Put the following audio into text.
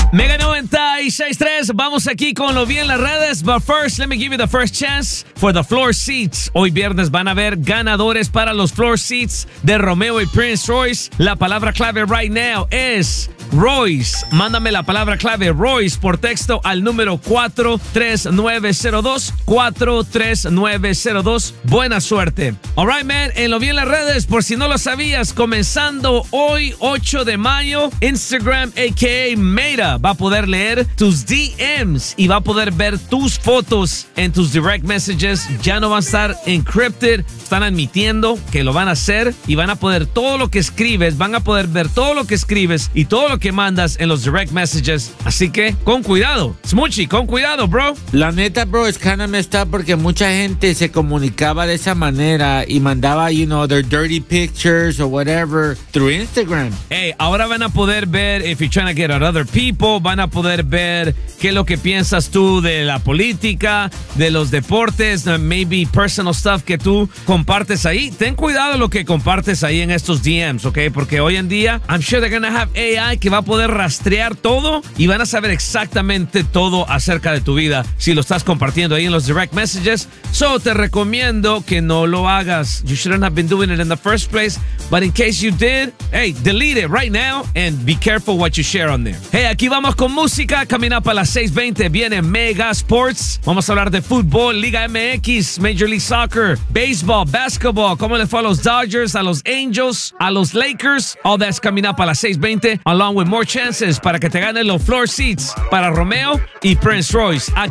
Mega 96.3, vamos aquí con lo bien las redes. But first, let me give you the first chance for the floor seats. Hoy viernes van a haber ganadores para los floor seats de Romeo y Prince Royce. La palabra clave right now es Royce. Mándame la palabra clave Royce por texto al número 43902. 43902. Buena suerte. All right, man. En lo bien las redes, por si no lo sabías, comenzando hoy, 8 de mayo, Instagram, a.k.a. Meta, va a poder leer tus DMs y va a poder ver tus fotos en tus direct messages. Ya no van a estar encrypted. Están admitiendo que lo van a hacer y van a poder todo lo que escribes, van a poder ver todo lo que escribes y todo lo que mandas en los direct messages. Así que, con cuidado. Smoochie, con cuidado, bro. La neta, bro, es kind of messed up porque mucha gente se comunicaba de esa manera y mandaba, their dirty pictures or whatever through Instagram. Hey, ahora van a poder ver, if you're trying to get at other people, van a poder ver qué es lo que piensas tú de la política, de los deportes, maybe personal stuff que tú compartes ahí. Ten cuidado lo que compartes ahí en estos DMs, ¿ok? Porque hoy en día, I'm sure they're gonna have AI que va a poder rastrear todo y van a saber exactamente todo acerca de tu vida si lo estás compartiendo ahí en los direct messages. So, te recomiendo que no lo hagas. You shouldn't have been doing it in the first place, but in case you did, hey, delete it right now and be careful what you share on there. Hey, aquí vamos con música. Coming up a las 6:20 viene Mega Sports. Vamos a hablar de fútbol, Liga MX, Major League Soccer, baseball, basketball, cómo le fue a los Dodgers, a los Angels, a los Lakers. All that's coming up a las 6:20, along with more chances para que te ganen los floor seats para Romeo y Prince Royce.